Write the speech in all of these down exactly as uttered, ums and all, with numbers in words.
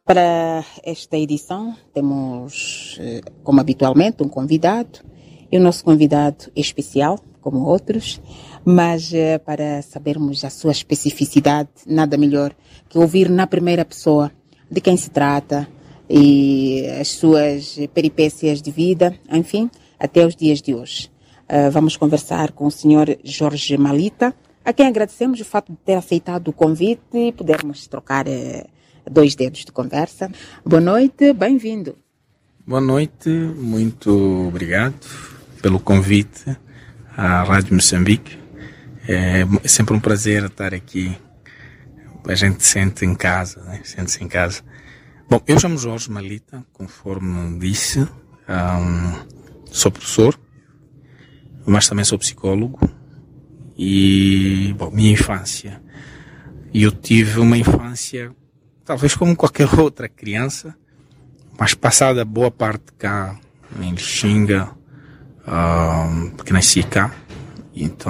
Para esta edição temos, como habitualmente, um convidado. E o nosso convidado é especial, como outros, mas para sabermos a sua especificidade, nada melhor que ouvir na primeira pessoa de quem se trata e as suas peripécias de vida, enfim, até os dias de hoje. Uh, vamos conversar com o senhor Jorge Malita, a quem agradecemos o fato de ter aceitado o convite e pudermos trocar uh, dois dedos de conversa. Boa noite, bem-vindo. Boa noite, muito obrigado pelo convite à Rádio Moçambique. É sempre um prazer estar aqui. A gente sente em casa, né? Sente-se em casa. Bom, eu chamo Jorge Malita, conforme disse. Um, sou professor, mas também sou psicólogo. E, bom, minha infância. Eu tive uma infância, talvez como qualquer outra criança, mas passada boa parte cá, em Lixinga, um, porque nasci cá. Então,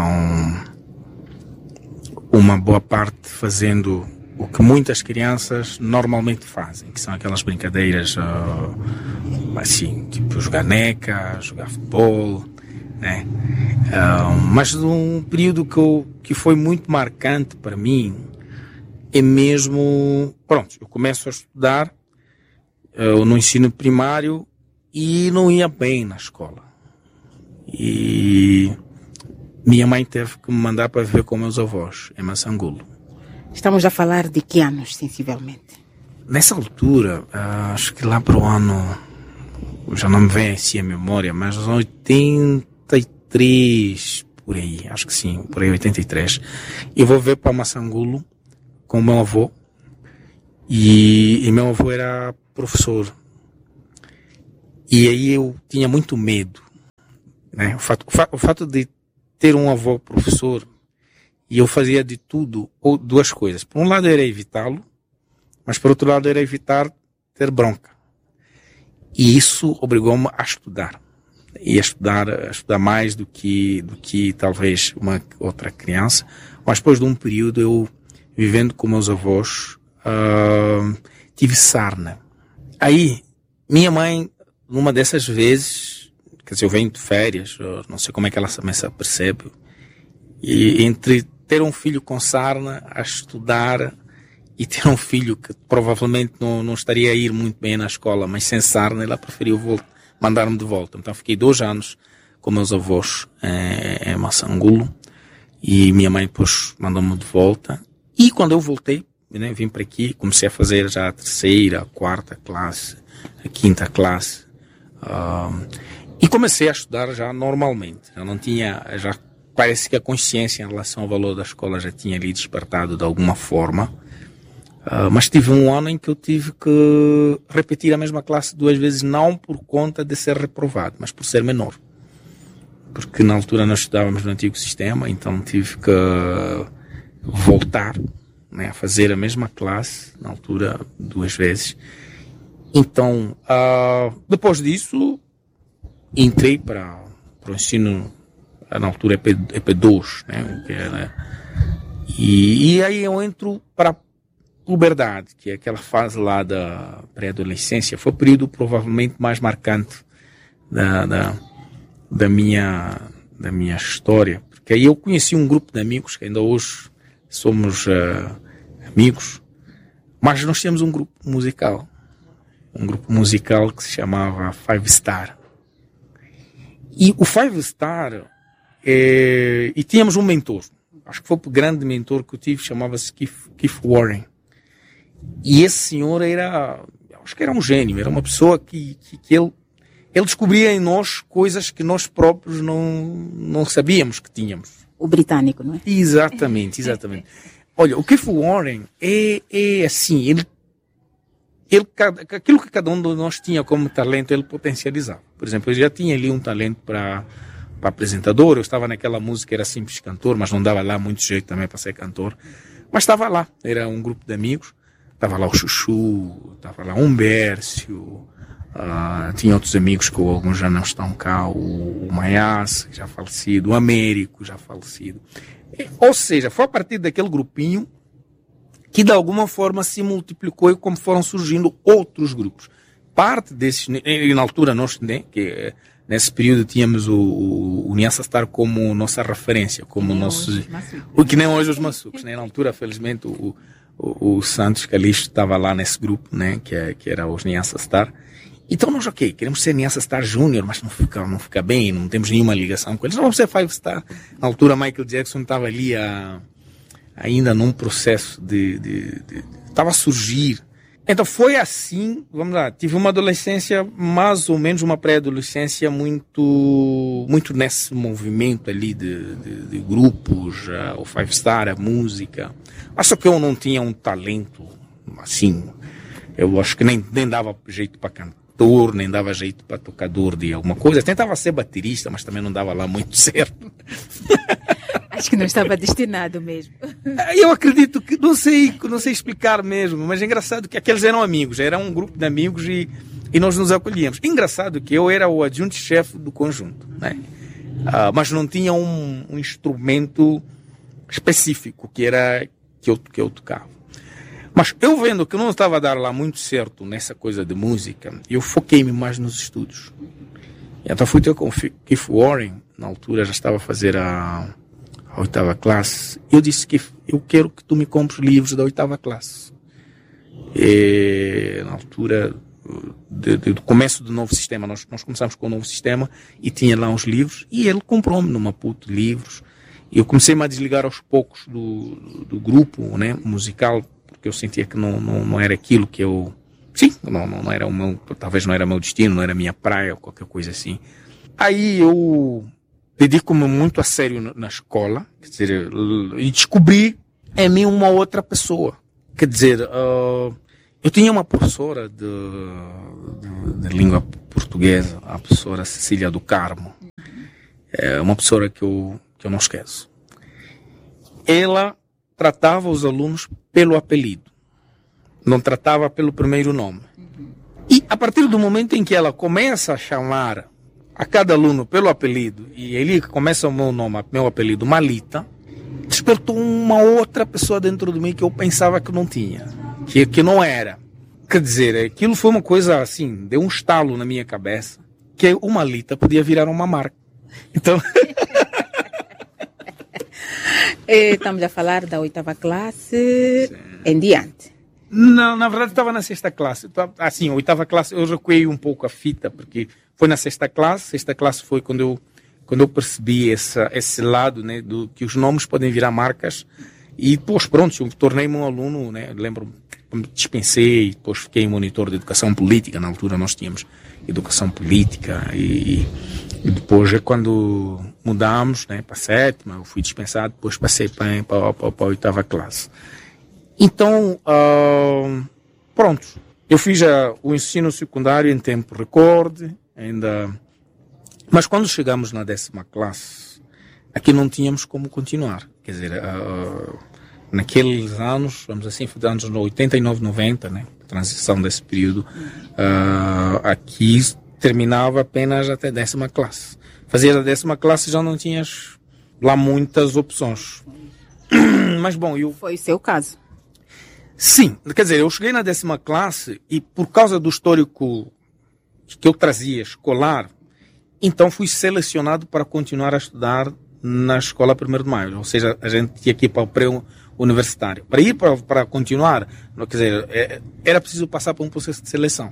uma boa parte fazendo o que muitas crianças normalmente fazem, que são aquelas brincadeiras uh, assim, tipo jogar neca, jogar futebol, né? Uh, mas um período que, eu, que foi muito marcante para mim é mesmo, pronto, eu começo a estudar uh, no ensino primário e não ia bem na escola. E minha mãe teve que me mandar para viver com meus avós, em Massangulo. Estamos a falar de que anos, sensivelmente? Nessa altura, acho que lá para o ano, já não me vem assim a memória, mas oitenta e três, por aí, acho que sim, por aí oitenta e três. Eu vou ver para Massangulo com o meu avô, e, e meu avô era professor. E aí eu tinha muito medo, né? O fato, o fato, o fato de ter um avô professor, e eu fazia de tudo, ou duas coisas. Por um lado era evitá-lo, mas por outro lado era evitar ter bronca. E isso obrigou-me a estudar. E a estudar, a estudar mais do que, do que talvez uma outra criança. Mas depois de um período eu, vivendo com meus avós, uh, tive sarna. Aí, minha mãe, numa dessas vezes, quer dizer, eu venho de férias, não sei como é que ela também se apercebe, e entre ter um filho com sarna, a estudar, e ter um filho que provavelmente não, não estaria a ir muito bem na escola, mas sem sarna, ela preferiu mandar-me de volta. Então fiquei dois anos com meus avós em, em Massangulo, e minha mãe depois mandou-me de volta. E quando eu voltei, né, vim para aqui, comecei a fazer já a terceira, a quarta classe, a quinta classe, uh, e comecei a estudar já normalmente. Eu não tinha, já parece que a consciência em relação ao valor da escola já tinha ali despertado de alguma forma. Uh, mas tive um ano em que eu tive que repetir a mesma classe duas vezes, não por conta de ser reprovado, mas por ser menor. Porque na altura nós estudávamos no antigo sistema, então tive que voltar, né, a fazer a mesma classe, na altura duas vezes. Então, uh, depois disso, entrei para, para o ensino, na altura é P dois, né? Que era, e, e aí eu entro para a puberdade, que é aquela fase lá da pré-adolescência. Foi o período provavelmente mais marcante da, da, da, minha, da minha história, porque aí eu conheci um grupo de amigos, que ainda hoje somos uh, amigos, mas nós tínhamos um grupo musical, um grupo musical que se chamava Five Star. E o Five Star, é, e tínhamos um mentor, acho que foi o grande mentor que eu tive, chamava-se Keith, Keith Warren. E esse senhor era, acho que era um gênio, era uma pessoa que, que, que ele, ele descobria em nós coisas que nós próprios não, não sabíamos que tínhamos. O britânico, não é? Exatamente, exatamente. Olha, o Keith Warren é, é assim, ele, ele, aquilo que cada um de nós tinha como talento, ele potencializava. Por exemplo, eu já tinha ali um talento para para apresentador, eu estava naquela música, era simples cantor, mas não dava lá muito jeito também para ser cantor. Mas estava lá, era um grupo de amigos, estava lá o Chuchu, estava lá o Humbércio, uh, tinha outros amigos que alguns já não estão cá, o, o Maias, já falecido, o Américo, já falecido. E, ou seja, foi a partir daquele grupinho que de alguma forma se multiplicou e como foram surgindo outros grupos. Parte desses, e na altura nós, né, que nesse período tínhamos o, o, o Niassa Star como nossa referência, como o nosso, o que nem hoje os Maçucos, né? Na altura, felizmente, o, o, o Santos Calixto estava lá nesse grupo, né, que, é, que era os Niassa Star. Então nós, ok, queremos ser Niassa Star Júnior, mas não fica, não fica bem, não temos nenhuma ligação com eles. Não vamos ser Five Star. Na altura, Michael Jackson estava ali a, ainda num processo de, de, de, de... estava a surgir. Então foi assim, vamos lá, tive uma adolescência, mais ou menos uma pré-adolescência muito, muito nesse movimento ali de, de, de grupos, uh, o Five Star, a música. Mas só que eu não tinha um talento, assim, eu acho que nem, nem dava jeito para cantor, nem dava jeito para tocador de alguma coisa. Tentava ser baterista, mas também não dava lá muito certo. Acho que não estava destinado mesmo. Eu acredito que, não sei, não sei explicar mesmo, mas é engraçado que aqueles eram amigos, era um grupo de amigos e, e nós nos acolhíamos. Engraçado que eu era o adjunto-chefe do conjunto, né? Ah, mas não tinha um, um instrumento específico que era que eu, que eu tocava. Mas eu vendo que não estava a dar lá muito certo nessa coisa de música, eu foquei-me mais nos estudos. Então fui ter com o Keith Warren, na altura já estava a fazer a a oitava classe. Eu disse que eu quero que tu me compres livros da oitava classe. E, na altura de, de, do começo do novo sistema, nós, nós começamos com o novo sistema e tinha lá uns livros e ele comprou-me numa puta de livros. E eu comecei-me a desligar aos poucos do, do grupo, né, musical, porque eu sentia que não, não, não era aquilo que eu... Sim, não, não, não era o meu, talvez não era meu destino, não era minha praia ou qualquer coisa assim. Aí eu dedico-me muito a sério na escola, quer dizer, e descobri em mim uma outra pessoa. Quer dizer, uh, eu tinha uma professora de, de, de língua portuguesa, a professora Cecília do Carmo. É uma professora que eu, que eu não esqueço. Ela tratava os alunos pelo apelido, não tratava pelo primeiro nome. E a partir do momento em que ela começa a chamar a cada aluno pelo apelido, e ele começa o meu nome, meu apelido, Malita, despertou uma outra pessoa dentro de mim que eu pensava que não tinha, que, que não era. Quer dizer, aquilo foi uma coisa assim, deu um estalo na minha cabeça, que o Malita podia virar uma marca. Então... Estamos a falar da oitava classe Sim. em diante. Não, na verdade estava na sexta classe. Assim, a oitava classe eu recuei um pouco a fita, porque foi na sexta classe. Sexta classe foi quando eu, quando eu percebi essa, esse lado, né, do que os nomes podem virar marcas. E depois, pronto, eu tornei-me um aluno, né, lembro, me dispensei, depois fiquei monitor de educação política. Na altura nós tínhamos educação política e, e depois é quando mudamos, né, para a sétima, eu fui dispensado, depois passei para, para, para, para a oitava classe. Então, uh, pronto, eu fiz já o ensino secundário em tempo recorde, ainda, mas quando chegamos na décima classe, aqui não tínhamos como continuar, quer dizer, uh, naqueles anos, vamos assim, foi anos oitenta e nove, noventa, né, a transição desse período, uh, aqui terminava apenas até décima classe. Fazia a décima classe já não tinhas lá muitas opções. Mas bom, eu... Foi o seu caso. Sim, quer dizer, eu cheguei na décima classe e por causa do histórico que eu trazia escolar, então fui selecionado para continuar a estudar na escola primeiro de maio, ou seja, a gente tinha que ir para o pré-universitário. Para ir para, para continuar, quer dizer, era preciso passar por um processo de seleção.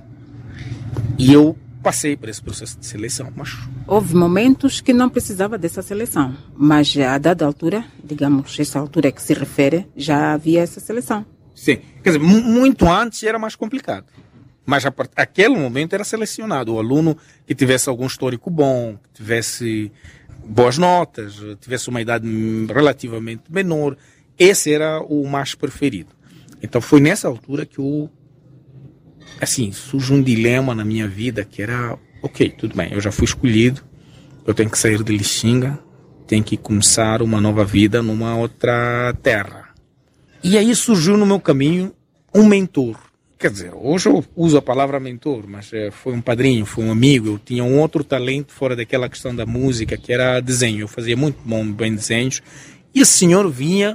E eu passei por esse processo de seleção, mas... Houve momentos que não precisava dessa seleção, mas a dada altura, digamos, essa altura que se refere, já havia essa seleção. Sim, quer dizer, muito antes era mais complicado. Mas a part... aquele momento era selecionado. O aluno que tivesse algum histórico bom, que tivesse boas notas, tivesse uma idade relativamente menor, esse era o mais preferido. Então foi nessa altura que eu, assim, surge um dilema na minha vida que era, ok, tudo bem, eu já fui escolhido, eu tenho que sair de Lixinga, tenho que começar uma nova vida numa outra terra. E aí surgiu no meu caminho um mentor. Quer dizer, hoje eu uso a palavra mentor, mas é, foi um padrinho, foi um amigo. Eu tinha um outro talento fora daquela questão da música, que era desenho. Eu fazia muito bom, bem desenhos. E esse senhor vinha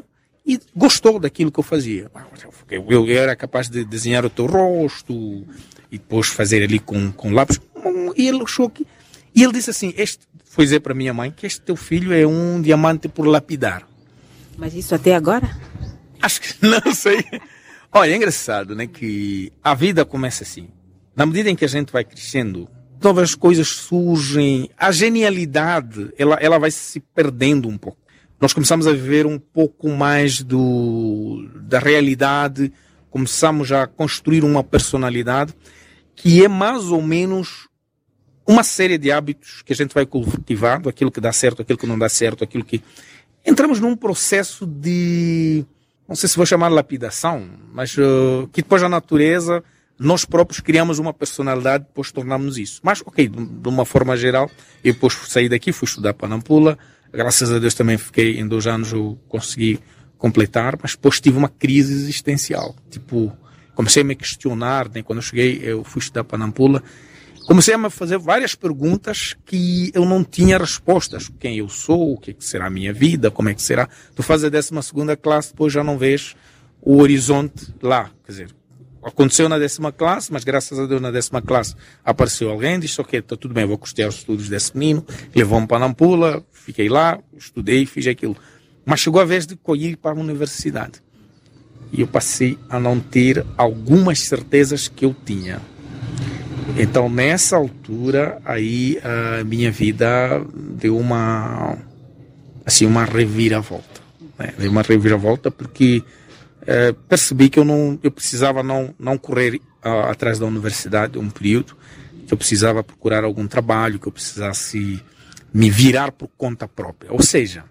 e gostou daquilo que eu fazia. Eu, eu era capaz de desenhar o teu rosto e depois fazer ali com, com lápis. E ele achou que... E ele disse assim, este, foi dizer para minha mãe que este teu filho é um diamante por lapidar. Mas isso até agora? Acho que não sei. Olha, é engraçado, né, que a vida começa assim. Na medida em que a gente vai crescendo, novas coisas surgem, a genialidade, ela, ela vai se perdendo um pouco. Nós começamos a viver um pouco mais do, da realidade, começamos a construir uma personalidade que é mais ou menos uma série de hábitos que a gente vai cultivando, aquilo que dá certo, aquilo que não dá certo, aquilo que... Entramos num processo de, não sei se vou chamar de lapidação, mas uh, que depois a natureza, nós próprios criamos uma personalidade, depois tornamos isso. Mas, ok, de, de uma forma geral, eu depois saí daqui, fui estudar para Nampula, graças a Deus também fiquei, em dois anos eu consegui completar, mas depois tive uma crise existencial. Tipo, comecei a me questionar, né? Quando eu cheguei, eu fui estudar para Nampula, comecei a me fazer várias perguntas que eu não tinha respostas. Quem eu sou, o que será a minha vida, como é que será. Tu fazes a décima segunda classe, depois já não vês o horizonte lá. Quer dizer, aconteceu na décima classe, mas graças a Deus na décima classe apareceu alguém, disse, ok, está tudo bem, vou custear os estudos desse menino, levou-me para Nampula, fiquei lá, estudei, fiz aquilo. Mas chegou a vez de ir para a universidade. E eu passei a não ter algumas certezas que eu tinha. Então, nessa altura, aí a minha vida deu uma, assim, uma reviravolta. Né? Deu uma reviravolta porque eh, percebi que eu, não, eu precisava não, não correr uh, atrás da universidade um período, que eu precisava procurar algum trabalho, que eu precisasse me virar por conta própria. Ou seja,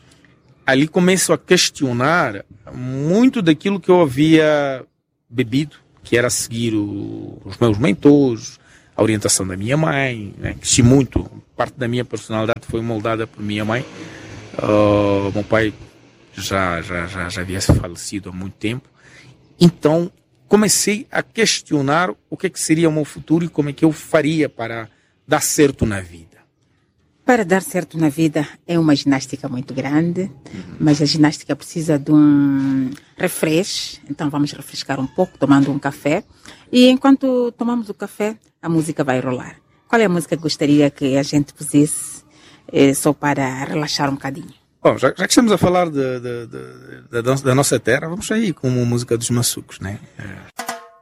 ali começo a questionar muito daquilo que eu havia bebido, que era seguir o, os meus mentores, a orientação da minha mãe, né? Que muito, parte da minha personalidade foi moldada por minha mãe. Uh, meu pai já, já, já, já havia falecido há muito tempo. Então, comecei a questionar o que, é que seria o meu futuro e como é que eu faria para dar certo na vida. Para dar certo na vida é uma ginástica muito grande, uhum. Mas a ginástica precisa de um refresh, então vamos refrescar um pouco tomando um café. E enquanto tomamos o café, a música vai rolar. Qual é a música que gostaria que a gente pusesse eh, só para relaxar um bocadinho? Bom, já, já que estamos a falar de, de, de, de, da nossa terra, vamos sair com a música dos Massucos, né? É.